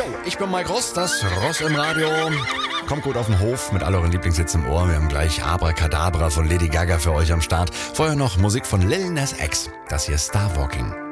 Ich bin Mike Ross, das Ross im Radio. Kommt gut auf den Hof mit all euren Lieblingshits im Ohr. Wir haben gleich Abracadabra von Lady Gaga für euch am Start. Vorher noch Musik von Lil Nas X. Das hier ist Star Walking.